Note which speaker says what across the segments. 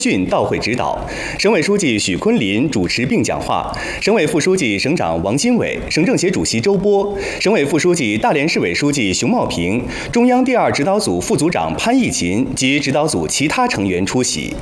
Speaker 1: 俊到会指导，省委书记许昆林主持并讲话，省委副书记、省长王金伟、省政协主席周波、省委副书记、大连市委书记熊茂平、中央第2指导组副组长潘义勤及指导组其他成员出席。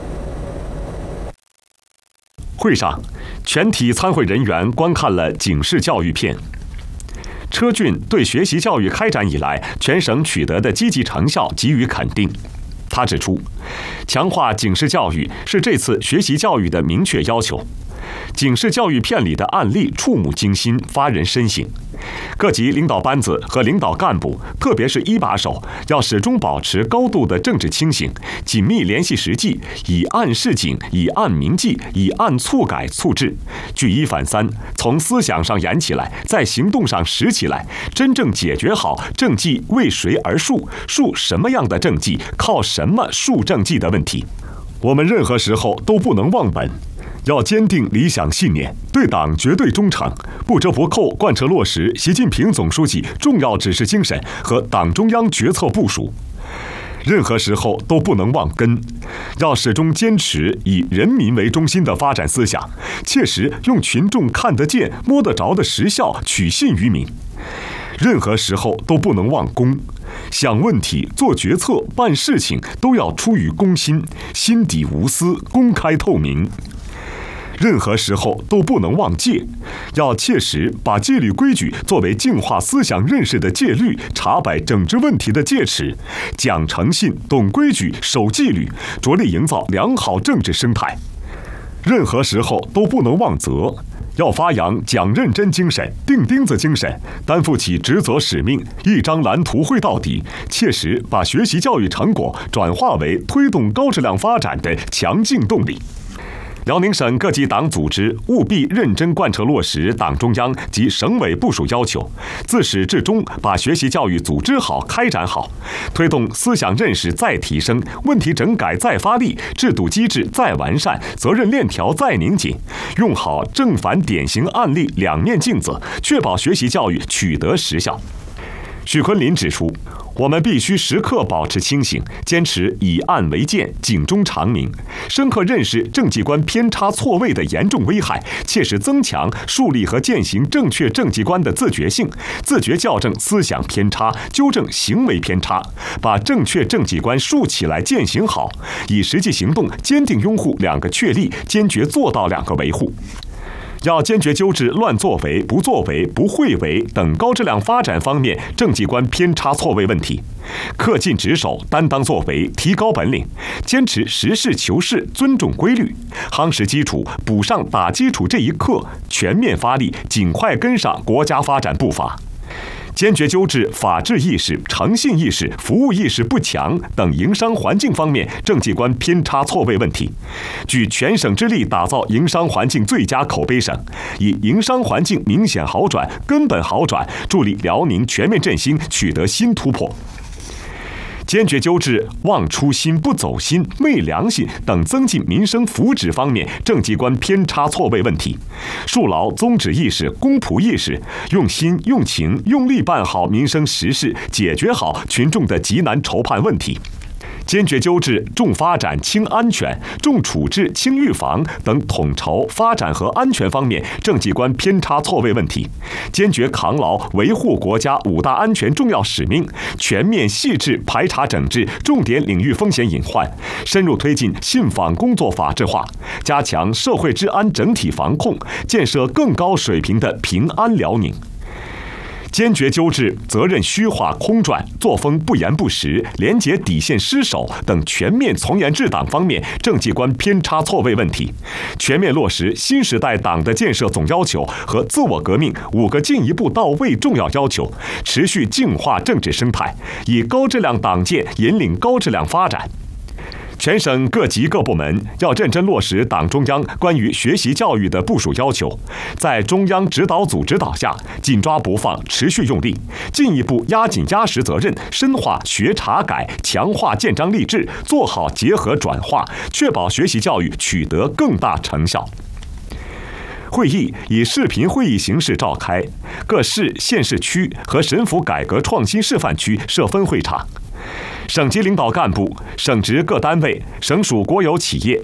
Speaker 2: 会上，全体参会人员观看了警示教育片。车俊对学习教育开展以来全省取得的积极成效给予肯定。他指出，强化警示教育是这次学习教育的明确要求。警示教育片里的案例触目惊心，发人深省。各级领导班子和领导干部，特别是一把手，要始终保持高度的政治清醒，紧密联系实际，以案示警，以案明纪，以案促改促治，举一反三，从思想上严起来，在行动上实起来，真正解决好政绩为谁而树，树什么样的政绩，靠什么树政绩的问题。我们任何时候都不能忘本。要坚定理想信念，对党绝对忠诚，不折不扣贯彻落实习近平总书记重要指示精神和党中央决策部署。任何时候都不能忘根，要始终坚持以人民为中心的发展思想，切实用群众看得见、摸得着的实效取信于民。任何时候都不能忘公，想问题、做决策、办事情都要出于公心，心底无私、公开透明。任何时候都不能忘戒，要切实把纪律规矩作为净化思想认识的戒律，查摆整治问题的戒尺，讲诚信、懂规矩、守纪律，着力营造良好政治生态。任何时候都不能忘责，要发扬讲认真精神、钉钉子精神，担负起职责使命，一张蓝图绘到底，切实把学习教育成果转化为推动高质量发展的强劲动力。辽宁省各级党组织务必认真贯彻落实党中央及省委部署要求，自始至终把学习教育组织好、开展好，推动思想认识再提升，问题整改再发力，制度机制再完善，责任链条再拧紧，用好正反典型案例两面镜子，确保学习教育取得实效。许昆林指出，我们必须时刻保持清醒，坚持以案为鉴，警钟长鸣，深刻认识政绩观偏差错位的严重危害，切实增强树立和践行正确政绩观的自觉性，自觉校正思想偏差，纠正行为偏差，把正确政绩观树起来践行好，以实际行动坚定拥护2个确立，坚决做到2个维护。要坚决纠治乱作为、不作为、不会为等高质量发展方面政绩观偏差错位问题，恪尽职守、担当作为、提高本领，坚持实事求是、尊重规律，夯实基础、补上打基础这一课，全面发力，尽快跟上国家发展步伐。坚决纠治法治意识、诚信意识、服务意识不强等营商环境方面政绩观偏差错位问题，举全省之力打造营商环境最佳口碑省，以营商环境明显好转、根本好转，助力辽宁全面振兴取得新突破。坚决纠治忘初心、不走心、昧良心等增进民生福祉方面政绩观偏差错位问题，树牢宗旨意识、公仆意识，用心、用情、用力办好民生实事，解决好群众的急难愁盼问题。坚决纠治重发展轻安全、重处置轻预防等统筹发展和安全方面政绩观偏差错位问题，坚决扛牢维护国家5大安全重要使命，全面细致排查整治重点领域风险隐患，深入推进信访工作法治化，加强社会治安整体防控，建设更高水平的平安辽宁。坚决纠治责任虚化空转、作风不严不实、廉洁底线失守等全面从严治党方面政绩观偏差错位问题，全面落实新时代党的建设总要求和自我革命5个进一步到位重要要求，持续净化政治生态，以高质量党建引领高质量发展。全省各级各部门要认真落实党中央关于学习教育的部署要求，在中央指导组指导下，紧抓不放，持续用力，进一步压紧压实责任，深化学查改，强化建章立制，做好结合转化，确保学习教育取得更大成效。会议以视频会议形式召开，各市、县市区和省府改革创新示范区设分会场。 省级领导干部、省直各单位、省属国有企业